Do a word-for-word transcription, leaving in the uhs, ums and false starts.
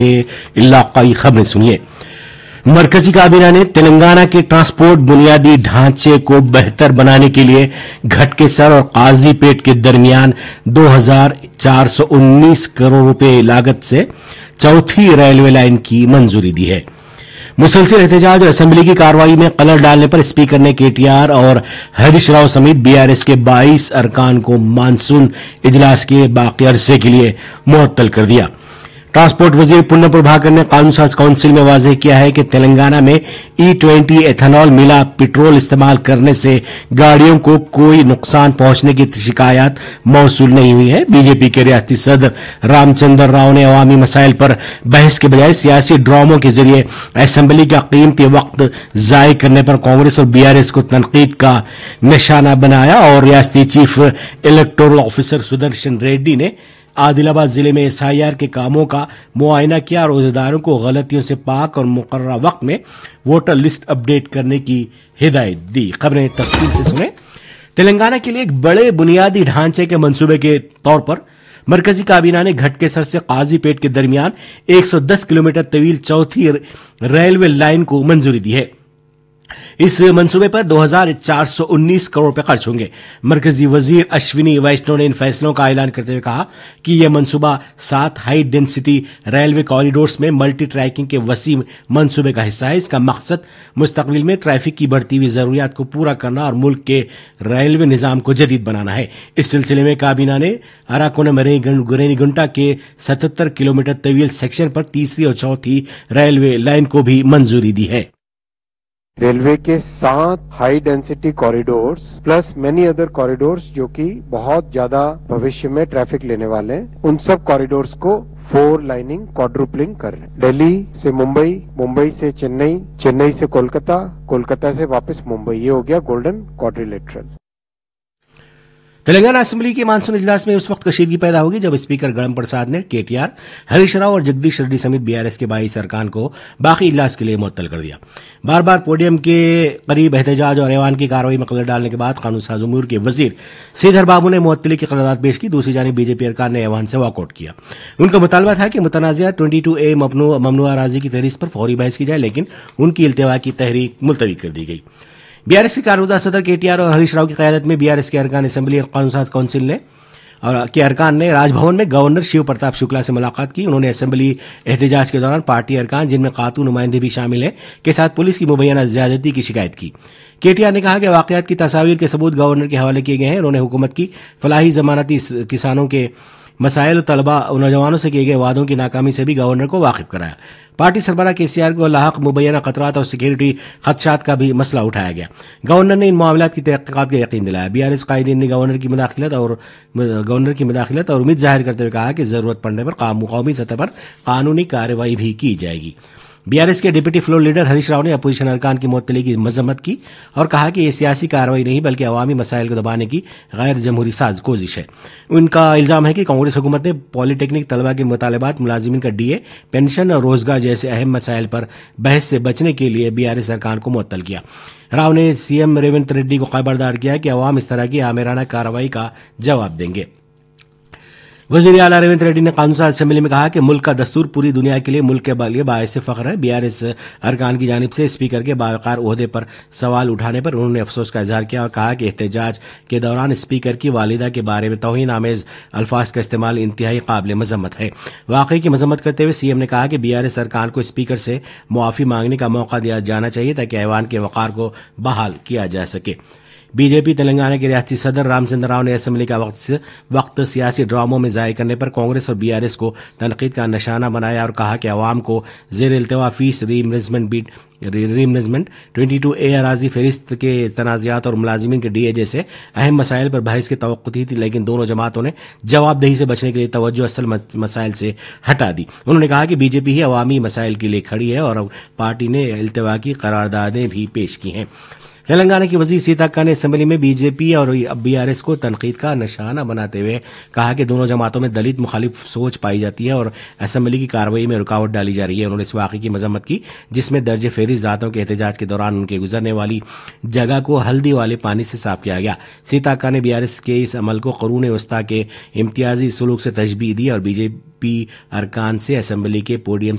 इलाकाई खबरें सुनिए। मरकजी काबीना ने तेलंगाना के ट्रांसपोर्ट बुनियादी ढांचे को बेहतर बनाने के लिए घटकेसर और काजीपेट के दरमियान दो हजार चार सौ उन्नीस करोड़ रुपए लागत से चौथी रेलवे लाइन की मंजूरी दी है। मुसलसिल एहतजाज और असेंबली की कार्रवाई में कलर डालने पर स्पीकर ने केटीआर और हरीश राव समेत बीआरएस के बाईस अरकान को मानसून इजलास के बाकी अरसे के लिए मुअत्तल कर दिया। ट्रांसपोर्ट वजीर पुण्य प्रभाकर ने कानून साज काउंसिल में वाज़ेह किया है कि तेलंगाना में ई ट्वेंटी एथेनॉल मिला पेट्रोल इस्तेमाल करने से गाड़ियों को कोई नुकसान पहुंचने की शिकायत मौसूल नहीं हुई है। बीजेपी के रियासती सदर रामचंद्र राव ने अवामी मसाइल पर बहस के बजाय सियासी ड्रामों के जरिए असेंबली का कीमती वक्त जाय करने पर कांग्रेस और बीआरएस को तनकीद का निशाना बनाया और रियासती chief electoral officer Sudarshan Reddy ने आदिलाबाद जिले में एसआईआर के कामों का मुआयना किया और अहदेदारों को गलतियों से पाक और मुकर्ररा वक्त में वोटर लिस्ट अपडेट करने की हिदायत दी। खबरें तफसील से सुने। तेलंगाना के लिए एक बड़े बुनियादी ढांचे के मंसूबे के तौर पर मरकजी काबीना ने घटकेसर से काजीपेट के दरमियान एक सौ दस किलोमीटर तवील चौथी रेलवे लाइन को मंजूरी दी है। इस मंसूबे पर दो हजार चार सौ उन्नीस करोड़ रुपए खर्च होंगे। मरकजी वजीर अश्विनी वैष्णव ने इन फैसलों का ऐलान करते हुए कहा कि यह मंसूबा सात हाई डेंसिटी रेलवे कॉरिडोर्स में मल्टी ट्रैकिंग के वसी मंसूबे का हिस्सा है। इसका मकसद मुस्तकबिल में ट्रैफिक की बढ़ती हुई जरूरियात को पूरा करना और मुल्क के रेलवे निजाम को जदीद बनाना है। इस सिलसिले में काबीना ने अराकोनम रेनीगुंटा के सतहत्तर किलोमीटर तवील सेक्शन पर तीसरी और चौथी रेलवे लाइन को भी मंजूरी दी है। रेलवे के सात high density corridors plus many other corridors जो कि बहुत ज्यादा भविष्य में ट्रैफिक लेने वाले हैं, उन सब कॉरिडोर्स को फोर लाइनिंग क्वाड्रुपलिंग कर रहे हैं। दिल्ली से मुंबई, मुंबई से चेन्नई, चेन्नई से कोलकाता, कोलकाता से वापस मुंबई, ये हो गया गोल्डन क्वाड्रिलेटरल। तेलंगाना असेंबली के मानसून इजलास में उस वक्त कशीदगी पैदा होगी जब स्पीकर गणम प्रसाद ने केटीआर, हरीश राव और जगदीश रेड्डी समेत बीआरएस के बाईस अरकान को बाकी इजलास के लिए मुअत्तल कर दिया। बार बार पोडियम के करीब एहतजाज और ऐवान की कार्रवाई में कलर डालने के बाद कानून साज उमूर के वजीर श्रीधर बाबू ने मुअत्तली की करारदाद पेश की। दूसरी जानिब बीजेपी अरकान ने ऐवान से वॉकआउट किया। उनका मुतालबा था कि मुतनाज़िया ट्वेंटी टू ए ममनुआ राजी की फहरिस्त पर फौरी बहस की जाए, लेकिन उनकी इल्तिवा की तहरीक मुलतवी कर दी गई। बीआरएस के कारगुजार सदर केटीआर और हरीश राव की क़यादत में बीआरएस के अरकान असेंबली और कानून साज काउंसिल ने और के अरकान ने राजभवन में गवर्नर शिव प्रताप शुक्ला से मुलाकात की। उन्होंने असेंबली एहतजाज के दौरान पार्टी अरकान, जिनमें खातून नुमाइंदे भी शामिल हैं, के साथ पुलिस की मुबैना ज्यादती की शिकायत की। केटीआर ने कहा कि वाक़यात की तस्वीर के सबूत गवर्नर के हवाले किए गए हैं। उन्होंने हुकूमत की फलाही जमानती किसानों के मसाइल, तलबा और नौजवानों से किए गए वादों की नाकामी से भी गवर्नर को वाकिफ कराया। पार्टी सरबराह केसीआर को लाहक मुबैना खतरात और सिक्योरिटी खदशात का भी मसला उठाया गया। गवर्नर ने इन मामलात की तहकीकात का यकीन दिलाया। बीआरएस कायदीन ने गवर्नर की मुदाखिलत और गवर्नर की मुदाखिलत और उम्मीद जाहिर करते हुए कहा कि जरूरत पड़ने पर कौमी सतह पर कानूनी कार्रवाई भी की जाएगी। बीआरएस के deputy floor leader Harish Rao ने अपोजिशन अरकान की मुअत्तली की मजम्मत की और कहा कि यह सियासी कार्रवाई नहीं बल्कि अवामी मसाइल को दबाने की गैर जमहूरी साज कोशिश है। उनका इल्जाम है कि कांग्रेस हुकूमत ने पॉलिटेक्निक तलबा के मुतालबात, मुलाजिमीन का डीए, पेंशन और रोजगार जैसे अहम मसाइल पर बहस से बचने के लिए बीआरएस अरकान को मुअत्तल किया। राव ने सीएम रेवंत रेड्डी को खबरदार किया कि अवाम इस तरह की आमिराना कार्रवाई का जवाब देंगे। वज़ीर आला रेवंत रेड्डी ने कानून साज असेंबली में कहा कि मुल्क का दस्तूर पूरी दुनिया के लिए मुल्क के लिए बायस फख्र है। बीआरएस अरकान की जानिब से स्पीकर के बावकार ओहदे पर सवाल उठाने पर उन्होंने अफसोस का इजहार किया और कहा कि एहतजाज के दौरान स्पीकर की वालिदा के बारे में तौहीन आमेज अल्फाज का इस्तेमाल इंतहाई काबिल मजम्मत है। वाकई की मजम्मत करते हुए सीएम ने कहा कि बीआरएस अरकान को स्पीकर से मुआफी मांगने का मौका दिया जाना चाहिए ताकि ऐवान के वकार को बहाल किया जा सके। बीजेपी तेलंगाना के रियासती सदर रामचंद्र राव ने असेंबली का वक्त वक्त सियासी ड्रामों में जाय करने पर कांग्रेस और बीआरएस को तनकीद का निशाना बनाया और कहा कि अवाम को जेर इल्तवा फीस रीमनेजमेंट बीट रीमनेजमेंट ट्वेंटी टू ए अराजी फहरिस्त के तनाज़ात और मुलाजिमीन के डीए जैसे अहम मसाइल पर बहस की तवक्कुत थी, लेकिन दोनों जमातों ने जवाबदेही से बचने के लिए तवज्जो असल मसाइल से हटा दी। उन्होंने कहा कि बीजेपी ही अवामी मसाइल के लिए खड़ी है और पार्टी ने इल्तवा की करारदादें भी पेश की हैं। तेलंगाना की वजीर सीताक्का ने असेंबली में बीजेपी और बीआरएस को तनकीद का निशाना बनाते हुए कहा कि दोनों जमातों में दलित मुखालिफ सोच पाई जाती है और असेंबली की कार्रवाई में रुकावट डाली जा रही है। उन्होंने इस वाक़े की मजम्मत की जिसमें दर्ज फेहरिस्त जातों के एहतजाज के दौरान उनके गुजरने वाली जगह को हल्दी वाले पानी से साफ किया गया। सीताक्का ने बीआरएस के इस अमल को क़ुरून वस्ता के इम्तियाजी सलूक से तशबीह दी और बीजेपी पी अरकान से असेंबली के पोडियम